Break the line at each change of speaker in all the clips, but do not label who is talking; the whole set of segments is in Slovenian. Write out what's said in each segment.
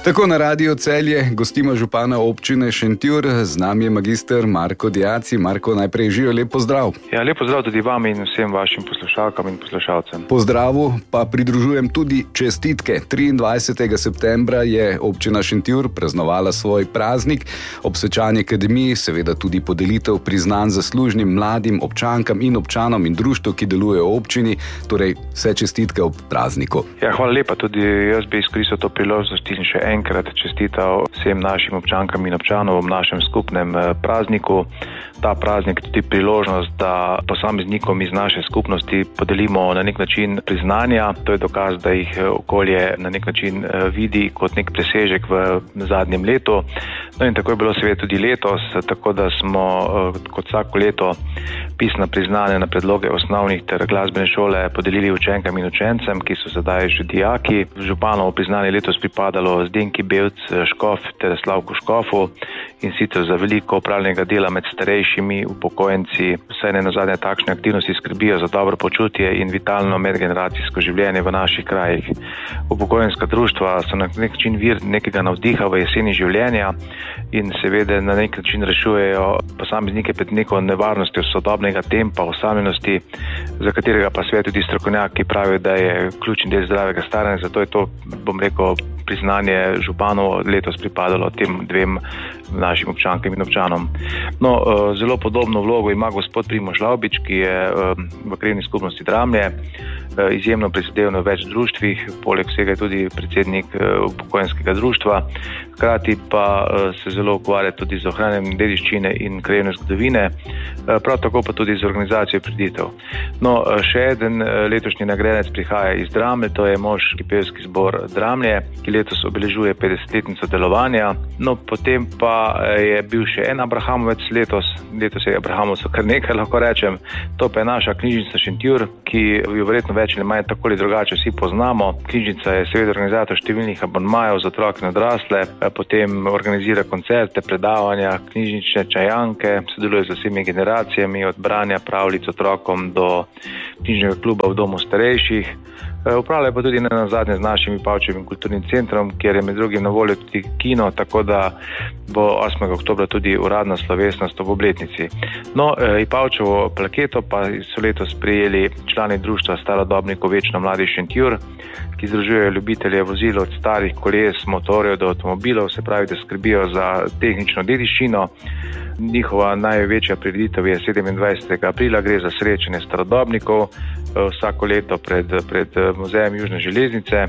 Tako na Radiu Celje gostimo župana občine Šentjur, z nami je magister Marko Diaci. Marko, najprej živijo, lep pozdrav.
Ja, lep pozdrav tudi vam in vsem vašim poslušalkam in poslušalcem.
Pozdravu pa pridružujem tudi čestitke. 23. septembra je občina Šentjur praznovala svoj praznik, ob Svečani akademiji seveda tudi podelitev priznanj zaslužnim mladim občankam in občanom in društvu, ki delujejo v občini, torej vse čestitke ob prazniku.
Ja, hvala lepa, tudi jaz bi izkoristil to priložnost in še enkrat čestital vsem našim občankam in občanom v našem skupnem prazniku. Ta praznik je tudi priložnost, da posameznikom iz naše skupnosti podelimo na nek način priznanja. To je dokaz, da jih okolje na nek način vidi kot nek presežek v zadnjem letu. No in tako je bilo seveda tudi letos, tako da smo kot vsako leto pisna priznanja na predloge osnovnih ter glasbene šole podelili učenkam in učencem, ki so sedaj že dijaki. Županovo priznanje letos pripadalo Zdenki Bevc Škof ter Slavku Škofu, in sicer za veliko opravljenega dela med starejšimi upokojenci. Vse nenazadnje takšne aktivnosti skrbijo za dobro počutje in vitalno medgeneracijsko življenje v naših krajih. Upokojenska društva so na nek način vir nekega navdiha v jeseni življenja in seveda na nek način rešujejo posameznike pred neko nevarnostjo sodobnega tempa, osamljenosti, za katerega pa seveda tudi strokovnjaki pravijo, da je ključni del zdravega staranja. Zato je to, bom rekel, priznanje županov letos pripadalo tem dvem našim občankam in občanom. No, zelo podobno vlogo ima gospod Primož Lavbič, ki je v krajevni skupnosti Dramlje izjemno prizadeven v več društvih, poleg vsega je tudi predsednik upokojenskega društva, hkrati pa se zelo ukvarja tudi z ohranjanjem dediščine in krajevne zgodovine, prav tako pa tudi z organizacijo prireditev. No, še eden letošnji nagrajenec prihaja iz Dramlje, to je moški pevski zbor Dramlje, ki letos obeležuje 50-letnico delovanja. No, potem pa je bil še en Abrahamovec letos je Abrahamovcev kar nekaj, lahko rečem. To pa je naša knjižnica Šentjur, ki jo verjetno več ali manj tako ali drugače vsi poznamo. Knjižnica je seveda organizator številnih abonmajev za otroke in odrasle, potem organizira koncerte, predavanja, knjižnične čajanke, sodeluje z vsemi generacijami, od branja pravljic otrokom do knjižnega kluba v domu starejših. Upravlja pa tudi nenazadnje z našim Ipavčevim kulturnim centrom, kjer je med drugim na voljo tudi kino, tako da bo 8. oktobra tudi uradna slovesnost ob obletnici. No, Ipavčevo plaketo pa so letos prejeli člani društva starodobnikov Večno mladi Šentjur, ki združujejo ljubitelje vozil od starih koles, motorjev do avtomobilov, se pravi, da skrbijo za tehnično dediščino. Njihova največja prireditev je 27. aprila, gre za srečanje starodobnikov, vsako leto pred muzejem Južne železnice.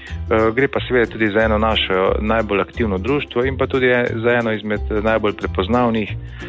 Gre pa seveda tudi za eno našo najbolj aktivno društvo in pa tudi za eno izmed najbolj prepoznavnih,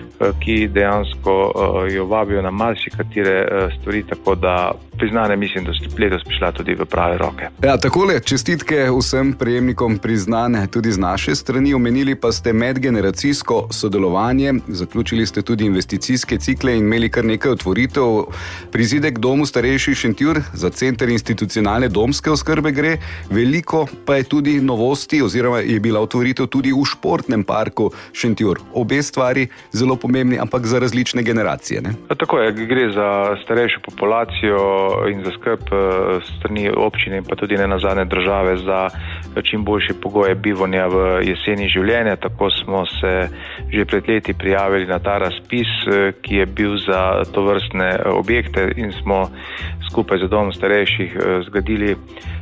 ki dejansko jo vabijo na marsikatere stvari, tako da priznanje mislim, da so letos prišla tudi v prave roke.
Ja, takole, čestitke vsem prejemnikom priznanja tudi z naše strani. Omenili pa ste medgeneracijsko sodelovanje, zaključili ste tudi investicijske cikle in imeli kar nekaj otvoritev. Prizidek domu starejših Šentjur, za center institucionalne domske oskrbe gre, veliko pa je tudi novosti oziroma je bila otvoritev tudi v športnem parku Šentjur. Obe stvari zelo pomembni, ampak za različne generacije, ne?
Tako je, gre za starejšo populacijo in za skrb strani občine in pa tudi nenazadnje države za čim boljše pogoje bivanja v jeseni življenja. Tako smo se že pred leti prijavili na ta razpis, ki je bil za tovrstne objekte in smo skupaj z domom starejših zgradili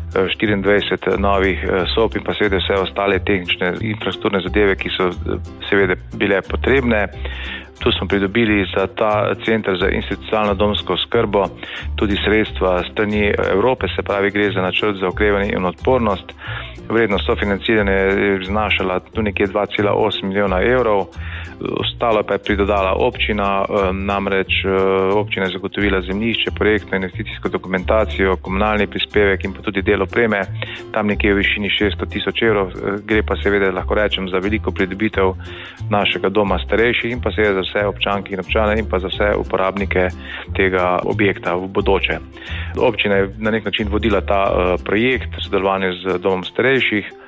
24 novih sob in pa seveda vse ostale tehnične infrastrukturne zadeve, ki so seveda bile potrebne. Tu smo pridobili za ta center za institucionalno domsko oskrbo tudi sredstva strani Evrope, se pravi, gre za načrt za okrevanje in odpornost. Vrednost sofinanciranja je znašala tu nekje 2,8 milijona evrov. Ostalo pa je pridodala občina, namreč občina je zagotovila zemljišče, projektno investicijsko dokumentacijo, komunalni prispevek in pa tudi del opreme, tam nekje v višini 600 tisoč evrov. Gre pa seveda, lahko rečem, za veliko pridobitev našega doma starejših in pa seveda za vse občanke in občane in pa za vse uporabnike tega objekta v bodoče. Občina je na nek način vodila ta projekt v sodelovanju z domom starejših.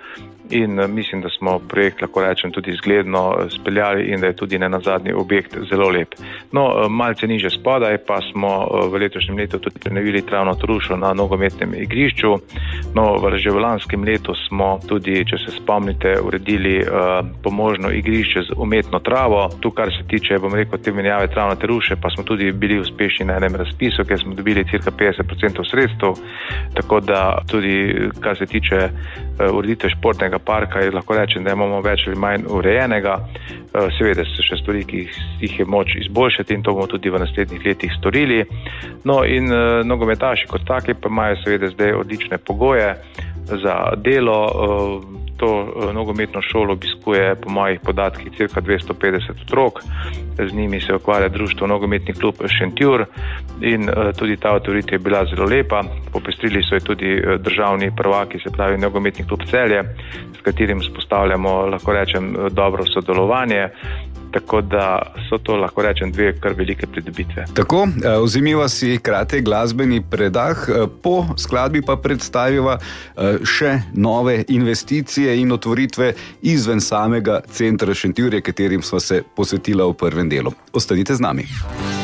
in mislim, da smo projekt, lahko rečem, tudi zgledno speljali in da je tudi nenazadnji objekt zelo lep. No, malce niže spodaj pa smo v letošnjem letu tudi prenovili travno trušo na nogometnem igrišču. No, že v lanskem letu smo tudi, če se spomnite, uredili pomožno igrišče z umetno travo. Tu, kar se tiče, te menjave travnate ruše, pa smo tudi bili uspešni na enem razpisu, kjer smo dobili cirka 50% sredstev, tako da tudi, kar se tiče ureditve športnega parka, lahko rečem, da imamo več ali manj urejenega. Seveda so še stvari, ki jih je moč izboljšati in to bomo tudi v naslednjih letih storili. No in nogometaši kot taki pa imajo seveda zdaj odlične pogoje za delo. To nogometno šolo obiskuje po mojih podatkih cirka 250 otrok. Z njimi se ukvarja društvo Nogometni klub Šentjur in tudi ta otvoritev je bila zelo lepa. Popestrili so jo tudi državni prvaki, se pravi Nogometni klub Celje, s katerim vzpostavljamo, lahko rečem, dobro sodelovanje. Tako da so to, lahko rečem, dve kar velike pridobitve.
Tako, vzemiva si kratek glasbeni predah, po skladbi pa predstaviva še nove investicije in otvoritve izven samega centra Šentjurje, katerim sva se posvetila v prvem delu. Ostanite z nami.